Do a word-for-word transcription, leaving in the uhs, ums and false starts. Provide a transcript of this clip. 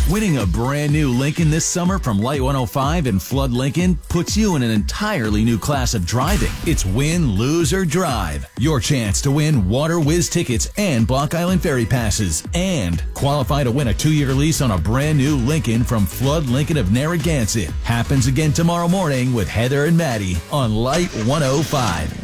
Winning a brand new Lincoln this summer from Light one oh five and Flood Lincoln puts you in an entirely new class of driving. It's win, lose, or drive. Your chance to win Water Whiz tickets and Block Island Ferry passes. And qualify to win a two-year lease on a brand new Lincoln from Flood Lincoln of Narragansett. Happens again tomorrow morning with Heather and Maddie on Light one oh five.